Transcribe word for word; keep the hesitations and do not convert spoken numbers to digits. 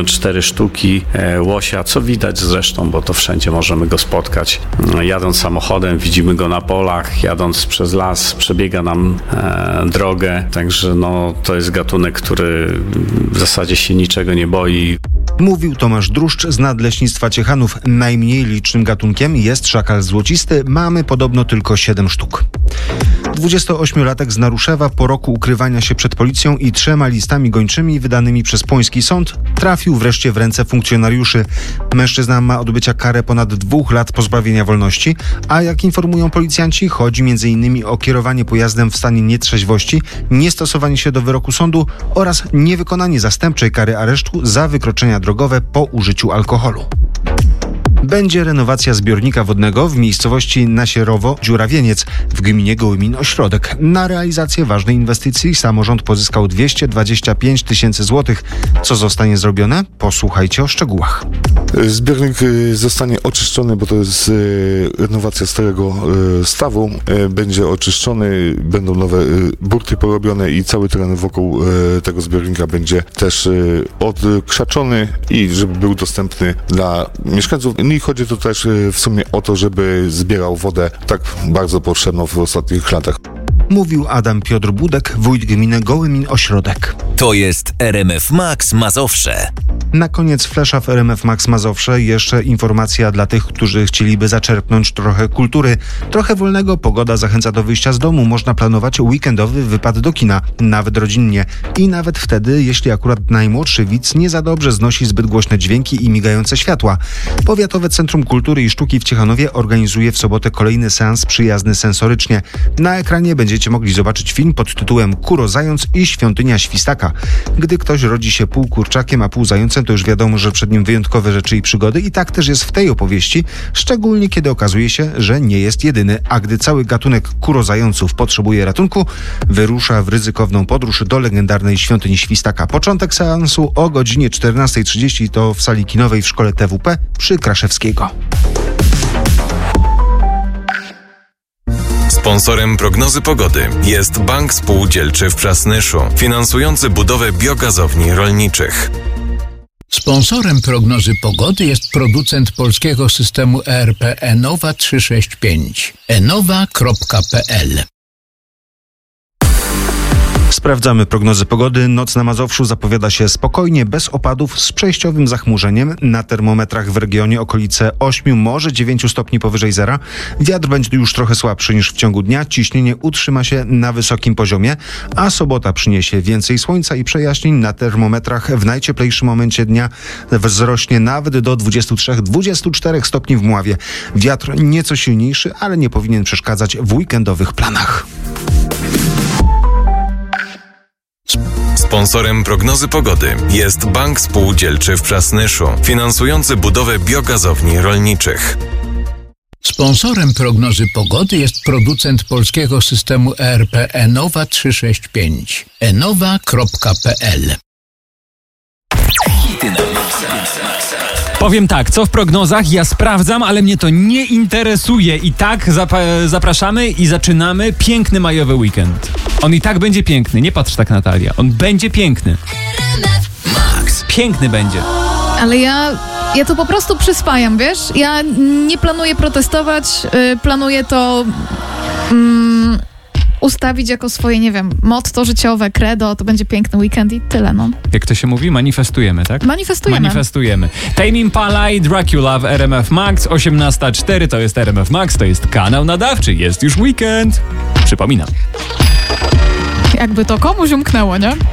cztery sztuki łosia, co widać zresztą, bo to wszędzie możemy go spotkać. Jadąc samochodem widzimy go na polach, jadąc przez las przebiega nam e, drogę, także no, to jest gatunek, który w zasadzie się niczego nie boi. Mówił Tomasz Druszcz z Nadleśnictwa Ciechanów. Najmniej licznym gatunkiem jest szakal złocisty. Mamy podobno tylko siedem sztuk. dwudziestoośmiolatek z Naruszewa po roku ukrywania się przed policją i trzema listami gończymi wydanymi przez poński sąd trafił wreszcie w ręce funkcjonariuszy. Mężczyzna ma odbycia karę ponad dwóch lat pozbawienia wolności, a jak informują policjanci, chodzi między innymi o kierowanie pojazdem w stanie nietrzeźwości, niestosowanie się do wyroku sądu oraz niewykonanie zastępczej kary aresztu za wykroczenia drogowe po użyciu alkoholu. Będzie renowacja zbiornika wodnego w miejscowości Nasierowo-Dziurawieniec w gminie Gołymin-Ośrodek. Na realizację ważnej inwestycji samorząd pozyskał dwieście dwadzieścia pięć tysięcy złotych. Co zostanie zrobione? Posłuchajcie o szczegółach. Zbiornik zostanie oczyszczony, bo to jest renowacja starego stawu. Będzie oczyszczony, będą nowe burty porobione i cały teren wokół tego zbiornika będzie też odkrzaczony i żeby był dostępny dla mieszkańców. I chodzi tu też w sumie o to, żeby zbierał wodę tak bardzo potrzebną w ostatnich latach. Mówił Adam Piotr Budek, wójt gminy Gołymin-Ośrodek. To jest R M F Max Mazowsze. Na koniec flesza w R M F Max Mazowsze jeszcze informacja dla tych, którzy chcieliby zaczerpnąć trochę kultury. Trochę wolnego, pogoda zachęca do wyjścia z domu. Można planować weekendowy wypad do kina, nawet rodzinnie. I nawet wtedy, jeśli akurat najmłodszy widz nie za dobrze znosi zbyt głośne dźwięki i migające światła. Powiatowe Centrum Kultury i Sztuki w Ciechanowie organizuje w sobotę kolejny seans przyjazny sensorycznie. Na ekranie będziecie mogli zobaczyć film pod tytułem Kuro Zając i Świątynia Świstaka. Gdy ktoś rodzi się pół kurczakiem, a pół zającem, to już wiadomo, że przed nim wyjątkowe rzeczy i przygody i tak też jest w tej opowieści, szczególnie kiedy okazuje się, że nie jest jedyny, a gdy cały gatunek kurozająców potrzebuje ratunku, wyrusza w ryzykowną podróż do legendarnej Świątyni Świstaka. Początek seansu o godzinie czternasta trzydzieści to w sali kinowej w szkole T W P przy Kraszewskiego. Sponsorem prognozy pogody jest Bank Spółdzielczy w Przasnyszu, finansujący budowę biogazowni rolniczych. Sponsorem prognozy pogody jest producent polskiego systemu E R P Enowa trzysta sześćdziesiąt pięć. enowa kropka p l. Sprawdzamy prognozy pogody. Noc na Mazowszu zapowiada się spokojnie, bez opadów, z przejściowym zachmurzeniem. Na termometrach w regionie okolice ośmiu, może dziewięciu stopni powyżej zera. Wiatr będzie już trochę słabszy niż w ciągu dnia. Ciśnienie utrzyma się na wysokim poziomie, a sobota przyniesie więcej słońca i przejaśnień. Na termometrach w najcieplejszym momencie dnia wzrośnie nawet do dwudziestu trzech do dwudziestu czterech stopni w Mławie. Wiatr nieco silniejszy, ale nie powinien przeszkadzać w weekendowych planach. Sponsorem prognozy pogody jest Bank Spółdzielczy w Przasnyszu, finansujący budowę biogazowni rolniczych. Sponsorem prognozy pogody jest producent polskiego systemu E R P Enowa trzysta sześćdziesiąt pięć. enowa kropka p l. Powiem tak, co w prognozach? Ja sprawdzam, ale mnie to nie interesuje. I tak zap- zapraszamy i zaczynamy piękny majowy weekend. On i tak będzie piękny, nie patrz tak, Natalia. On będzie piękny. Max. Piękny będzie. Ale ja, ja to po prostu przyswajam, wiesz? Ja nie planuję protestować, yy, planuję to... Mm, ustawić jako swoje, nie wiem, motto życiowe, credo, to będzie piękny weekend i tyle, no. Jak to się mówi? Manifestujemy, tak? Manifestujemy. Manifestujemy. Tame Impala i Dracula w R M F Max, osiemnasta cztery to jest R M F Max, to jest kanał nadawczy, jest już weekend. Przypominam. Jakby to komuś umknęło, nie?